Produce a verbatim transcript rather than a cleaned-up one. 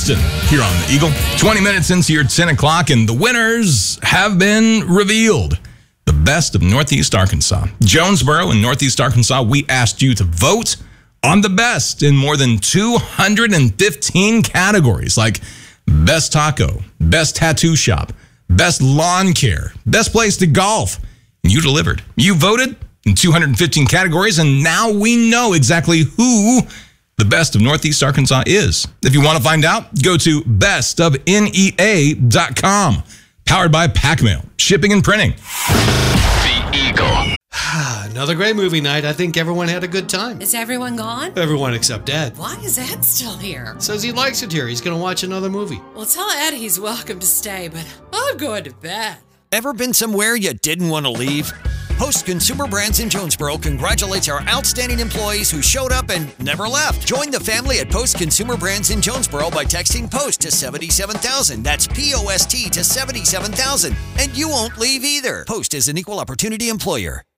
Austin here on the Eagle. twenty minutes into your ten o'clock, and the winners have been revealed. The best of Northeast Arkansas. Jonesboro and Northeast Arkansas, we asked you to vote on the best in more than two hundred fifteen categories, like best taco, best tattoo shop, best lawn care, best place to golf. You delivered. You voted in two hundred fifteen categories, and now we know exactly who the best of Northeast Arkansas is. If you want to find out, go to best of N E A dot com. Powered by PackMail, shipping and printing. The Eagle. Another great movie night. I think everyone had a good time. Is everyone gone? Everyone except Ed. Why is Ed still here? Says he likes it here. He's going to watch another movie. Well, tell Ed he's welcome to stay, but I'm going to bed. Ever been somewhere you didn't want to leave? Post Consumer Brands in Jonesboro congratulates our outstanding employees who showed up and never left. Join the family at Post Consumer Brands in Jonesboro by texting POST to seventy-seven thousand. That's P O S T to seventy-seven thousand. And you won't leave either. Post is an equal opportunity employer.